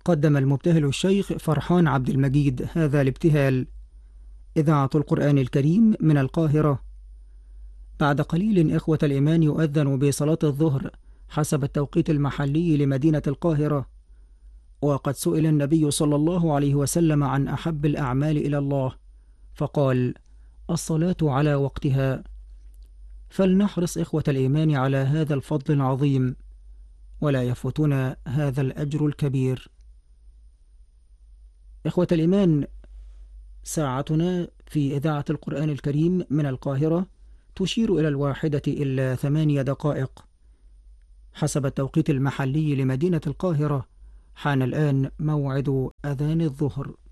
قدم المبتهل الشيخ فرحان عبد المجيد هذا الابتهال. إذاعة القرآن الكريم من القاهرة. بعد قليل إخوة الإيمان يؤذن بصلاة الظهر حسب التوقيت المحلي لمدينة القاهرة. وقد سئل النبي صلى الله عليه وسلم عن أحب الأعمال إلى الله، فقال: الصلاة على وقتها. فلنحرص إخوة الإيمان على هذا الفضل العظيم، ولا يفوتنا هذا الأجر الكبير. إخوة الإيمان، ساعتنا في إذاعة القرآن الكريم من القاهرة تشير إلى 1:08 حسب التوقيت المحلي لمدينة القاهرة. حان الآن موعد أذان الظهر.